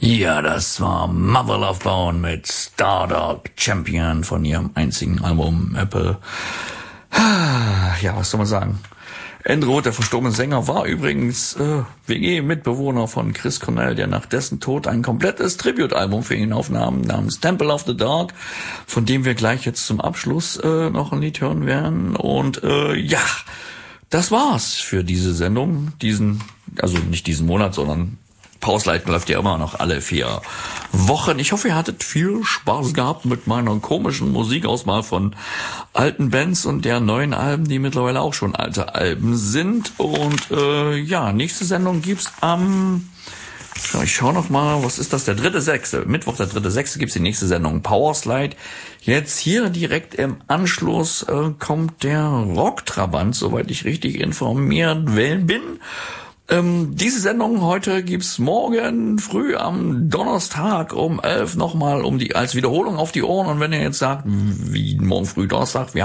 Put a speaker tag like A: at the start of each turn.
A: Ja, das war Mother Love Bone mit Stardog Champion von ihrem einzigen Album Apple. Ja, was soll man sagen? Andrew Wood, der verstorbene Sänger, war übrigens WG-Mitbewohner von Chris Cornell, der nach dessen Tod ein komplettes Tribute-Album für ihn aufnahm, namens Temple of the Dog, von dem wir gleich jetzt zum Abschluss noch ein Lied hören werden. Und ja, das war's für diese Sendung, also nicht diesen Monat, sondern Pausleiten läuft ja immer noch alle 4 Wochen. Ich hoffe, ihr hattet viel Spaß gehabt mit meiner komischen Musikauswahl von alten Bands und der neuen Alben, die mittlerweile auch schon alte Alben sind. Und ja, nächste Sendung gibt's ich schau noch mal, was ist das? Der 3.6. Mittwoch, der 3.6. gibt's die nächste Sendung Powerslide. Jetzt hier direkt im Anschluss kommt der Rocktrabant, soweit ich richtig informiert bin. Diese Sendung heute gibt's morgen früh am Donnerstag um 11 nochmal als Wiederholung auf die Ohren. Und wenn ihr jetzt sagt, wie morgen früh Donnerstag, wir